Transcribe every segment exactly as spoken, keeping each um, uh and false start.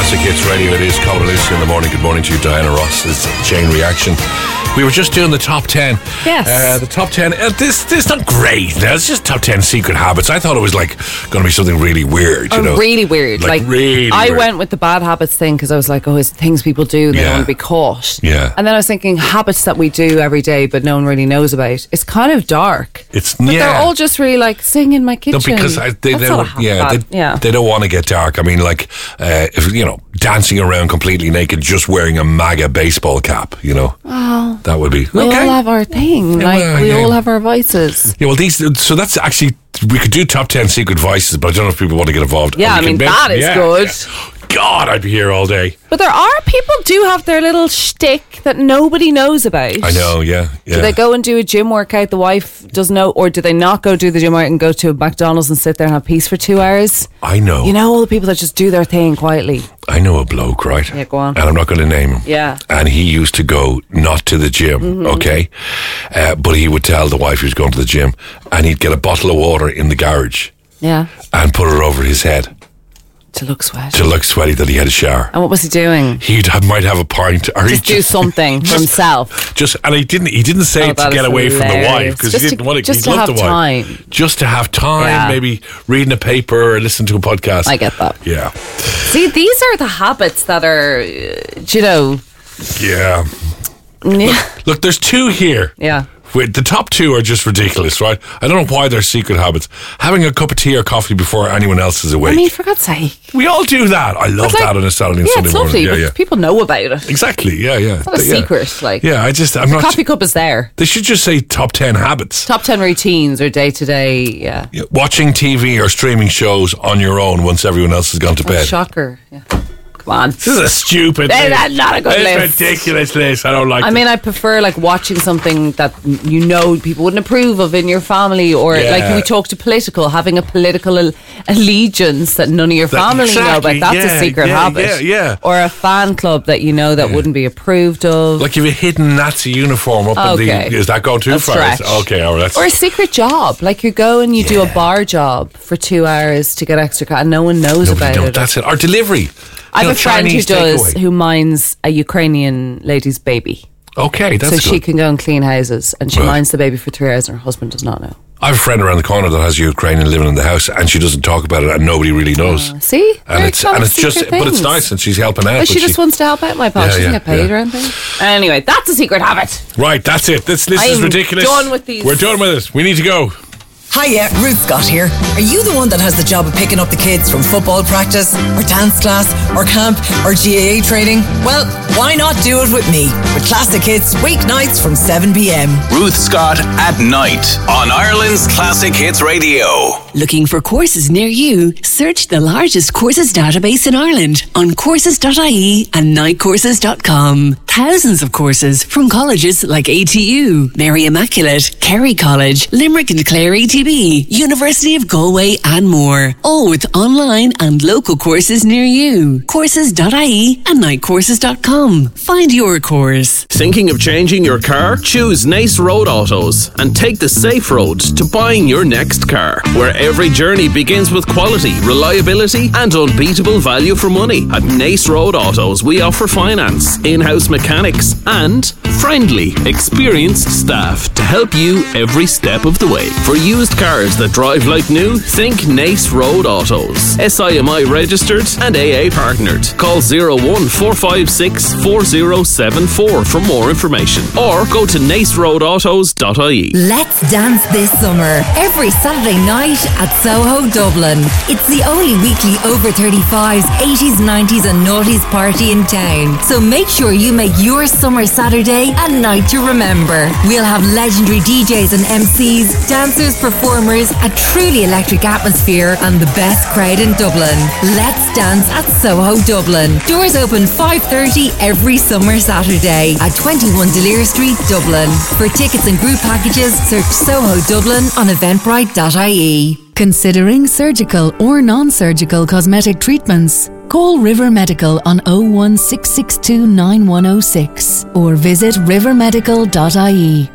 Classic Hits Radio. It is Colin Lucy in the morning. Good morning to you, Diana Ross. It's Chain Reaction. We were just doing the top ten. Yes. Uh, the top ten. Uh, this this not great. No, it's just top ten secret habits. I thought it was like going to be something really weird. You oh, know, really weird. Like, like really. I weird. went with the bad habits thing because I was like, oh, it's things people do. They Yeah. don't want to be caught. Yeah. And then I was thinking habits that we do every day, but no one really knows about. It's kind of dark. It's but yeah. they're all just really like sing in my kitchen. No, because I, they, That's they not a don't, habit. yeah, they, yeah. they don't want to get dark. I mean, like, uh, if you know, dancing around completely naked, just wearing a MAGA baseball cap. You know, oh, that would be we okay. all have our thing. Yeah, Like well, we yeah. all have our vices. Yeah, well, these. So that's actually we could do top ten secret vices, but I don't know if people want to get involved. Yeah, Are I we mean convinced? that is Yeah, good. yeah. God, I'd be here all day. But there are people do have their little shtick that nobody knows about. I know, yeah, yeah. Do they go and do a gym workout the wife doesn't know, or do they not go do the gym workout and go to a McDonald's and sit there and have peace for two hours? I know. You know all the people that just do their thing quietly. I know a bloke, right? Yeah, go on. And I'm not going to name him. Yeah. And he used to go not to the gym, Mm-hmm. okay? Uh, but he would tell the wife he was going to the gym, and he'd get a bottle of water in the garage Yeah. and put it over his head To look sweaty. to look sweaty that he had a shower. And what was he doing? He might have a pint, or Just he do something for himself. Just and he didn't. He didn't say Oh, it to that get is away from the wife hilarious. because he Just didn't to- want to. just He to loved have the wife. time. Just to have time, Yeah. maybe reading a paper or listening to a podcast. I get that. Yeah, See, these are the habits that are, uh, you know. yeah. Yeah. Look, there's two here. Yeah. Wait, the top two are just ridiculous, right? I don't know why they're secret habits. Having a cup of tea or coffee before anyone else is awake. I mean, for God's sake. We all do that. I love But, like, that on a Saturday and Yeah, Sunday it's morning. lovely. Yeah, but yeah. People know about it. Exactly. Yeah, yeah. It's not a yeah. secret. Like, Yeah, I just I'm the not. coffee cup is there. They should just say top ten habits. Top ten routines or day to day. Yeah. Yeah, watching T V or streaming shows on your own once everyone else has gone to Oh, bed. shocker. Yeah. Come on. This is a stupid Hey, list. that's not a good it's list. ridiculous list. I don't like I it. mean, I prefer like watching something that you know people wouldn't approve of in your family, or Yeah. like we talk to political, having a political al- allegiance that none of your That- family know exactly, about. That's yeah, a secret yeah, habit. yeah, yeah. Or a fan club that you know that wouldn't be approved of. Like if a hidden Nazi uniform up Okay. in the... Is that going too A far? stretch. Okay, all right. That's, Or a secret job, like you go and you do a bar job for two hours to get extra cash, and no one knows Nobody about knows. it. That's it. Or delivery. I You have know, a friend who Chinese does takeaway. who minds a Ukrainian lady's baby. Okay, that's so good. she can go and clean houses, and she Right. minds the baby for three hours, and her husband does not know. I have a friend around the corner that has a Ukrainian living in the house, and she doesn't talk about it, and nobody really knows. Uh, see, and They're it's kind and of it's just, secret but it's things. nice, and she's helping out. But she just wants to help out my pal. Yeah, she doesn't yeah, get paid yeah. or anything. Anyway, that's a secret habit. Right, that's it. This this I is am ridiculous. done with these. We're done with it. We need to go. Hiya, Ruth Scott here. Are you the one that has the job of picking up the kids from football practice, or dance class, or camp, or G A A training? Well, why not do it with me? With Classic Hits, weeknights from seven p.m. Ruth Scott at night on Ireland's Classic Hits Radio. Looking for courses near you? Search the largest courses database in Ireland on courses dot I E and night courses dot com. Thousands of courses from colleges like A T U, Mary Immaculate, Kerry College, Limerick and Clare A T B, University of Galway and more. All with online and local courses near you. courses dot I E and night courses dot com. Find your course. Thinking of changing your car? Choose Nace Road Autos and take the safe road to buying your next car, where every journey begins with quality, reliability and unbeatable value for money. At Nace Road Autos, we offer finance, in-house mechanics and friendly, experienced staff to help you every step of the way. For used cars that drive like new, think Nace Road Autos. S I M I registered and A A partnered. Call zero one four five six four zero seven four for more information, or go to nace road autos dot I E. Let's dance this summer, every Saturday night at Soho, Dublin. It's the only weekly over thirty-fives, eighties, nineties and noughties party in town. So make sure you make your summer Saturday a night to remember. We'll have legendary D Js and M Cs, dancers, performers, a truly electric atmosphere and the best crowd in Dublin. Let's dance at Soho, Dublin. Doors open five thirty every summer Saturday at twenty-one Delir Street, Dublin. For tickets and group packages, search Soho Dublin on eventbrite dot I E. Considering surgical or non-surgical cosmetic treatments? Call River Medical on oh one six six two nine one oh six or visit river medical dot I E.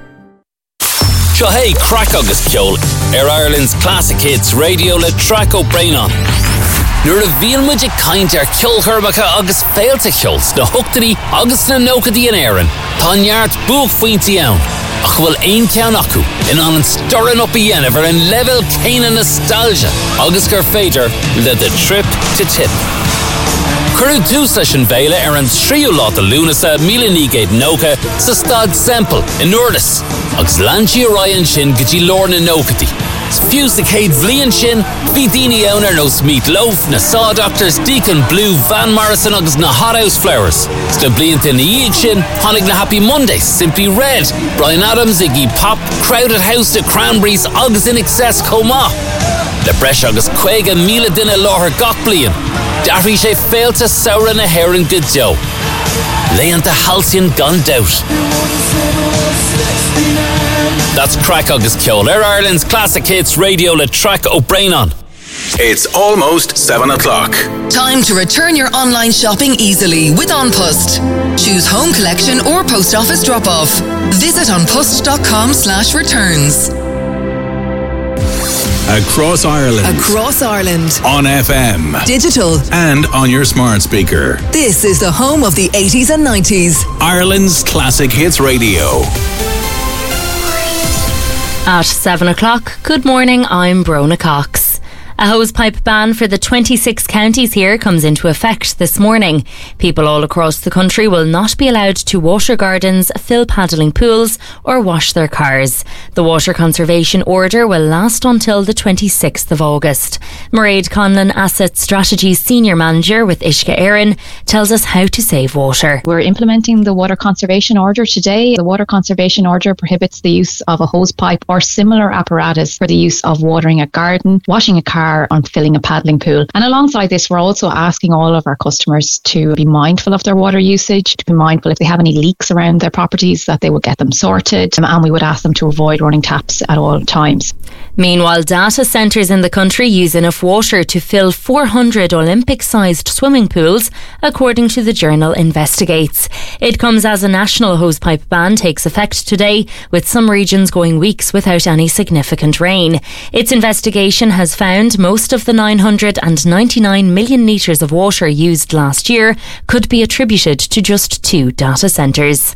Seo hey, crack agus ceol ar Ireland's Classic Hits Radio le Traco Brain on. nuair a bhíonn muid ag caint ar ceolchuirmeacha agus féilte cheols na hoachtaí agus na nócadaí an éireann. Tá neart buach faointí ann, ach bhfuil aon ceann acu in an storan up i dhéanamh ar an level céine nostalgia agus gur féidir le the trip to tip. Curú dús leis an bhéile ar an tríú lá a lúnasa míle nígéad nócha sa stad Semple in Urdas, agus lantí Ryan sin go dtí lár na nócadaí. Fiú sa céad bhliain sin, bhí daoine ann ar nós Meat Loaf, na Saw Doctors, Deacon Blue, Van Morrison agus na Hot House Flowers. Sta blianta na iad sin, tháinig na Happy Mondays, Simply Red, Bryan Adams, Iggy Pop, Crowded House, the Cranberries agus In Excess Comá. Le breis agus chuige míle duine láthair gach bliain. D'arfaí sé féilte saoire na hÉireann go deo. Léanta halcyon gan doubt. That's Crack agus Ceol ar Ireland's Classic Hits Radio le Track O'Brien on. It's almost seven o'clock. Time to return your online shopping easily with OnPost. Choose home collection or post office drop-off. Visit onpost.com slash returns. Across Ireland. Across Ireland. On F M. Digital. And on your smart speaker. This is the home of the eighties and nineties. Ireland's Classic Hits Radio. At seven o'clock, good morning, I'm Brona Cox. A hosepipe ban for the twenty-six counties here comes into effect this morning. People all across the country will not be allowed to water gardens, fill paddling pools or wash their cars. The water conservation order will last until the twenty-sixth of August. Mairead Conlon, Asset Strategy Senior Manager with Uisce Éireann, tells us how to save water. We're implementing the water conservation order today. The water conservation order prohibits the use of a hosepipe or similar apparatus for the use of watering a garden, washing a car on filling a paddling pool. And alongside this, we're also asking all of our customers to be mindful of their water usage, to be mindful if they have any leaks around their properties that they would get them sorted, and we would ask them to avoid running taps at all times. Meanwhile, data centres in the country use enough water to fill four hundred Olympic-sized swimming pools, according to the journal Investigates. It comes as a national hosepipe ban takes effect today, with some regions going weeks without any significant rain. Its investigation has found most of the nine hundred ninety-nine million litres of water used last year could be attributed to just two data centres.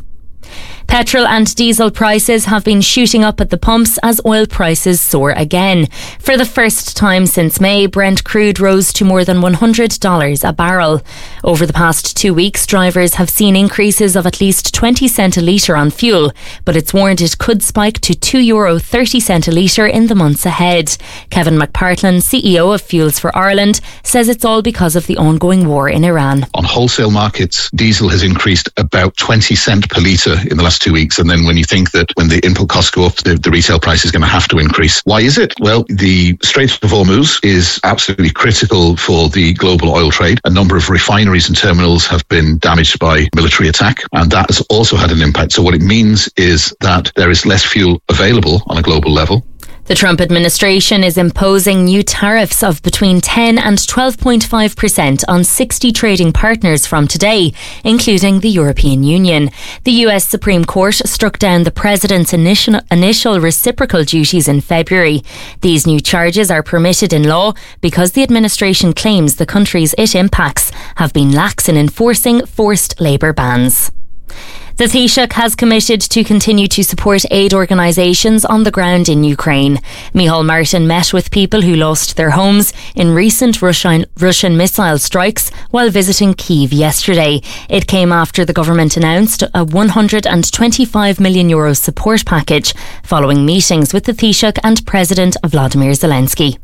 Petrol and diesel prices have been shooting up at the pumps as oil prices soar again. For the first time since May, Brent crude rose to more than one hundred dollars a barrel. Over the past two weeks, drivers have seen increases of at least twenty cent a litre on fuel, but it's warned it could spike to two euro thirty cent a litre in the months ahead. Kevin McPartlan, C E O of Fuels for Ireland, says it's all because of the ongoing war in Iran. On wholesale markets, diesel has increased about twenty cent per litre in the last two weeks. And then when you think that when the input costs go up, the, the retail price is going to have to increase. Why is it? Well, the Strait of Hormuz is absolutely critical for the global oil trade. A number of refineries and terminals have been damaged by military attack, and that has also had an impact. So what it means is that there is less fuel available on a global level. The Trump administration is imposing new tariffs of between ten and twelve point five percent on sixty trading partners from today, including the European Union. The U S Supreme Court struck down the president's initial, initial reciprocal duties in February. These new charges are permitted in law because the administration claims the countries it impacts have been lax in enforcing forced labour bans. The Taoiseach has committed to continue to support aid organisations on the ground in Ukraine. Micheál Martin met with people who lost their homes in recent Russian, Russian missile strikes while visiting Kyiv yesterday. It came after the government announced a one hundred twenty-five million euro support package following meetings with the Taoiseach and President Vladimir Zelensky.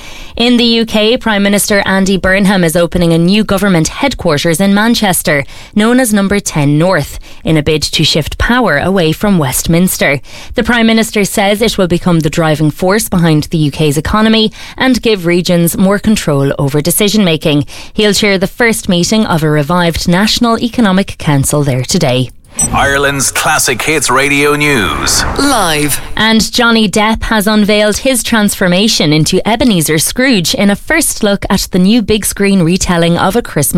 In the U K, Prime Minister Andy Burnham is opening a new government headquarters in Manchester, known as Number ten North, in a bid to shift power away from Westminster. The Prime Minister says it will become the driving force behind the U K's economy and give regions more control over decision making. He'll chair the first meeting of a revived National Economic Council there today. Ireland's Classic Hits Radio News. Live. And Johnny Depp has unveiled his transformation into Ebenezer Scrooge in a first look at the new big screen retelling of A Christmas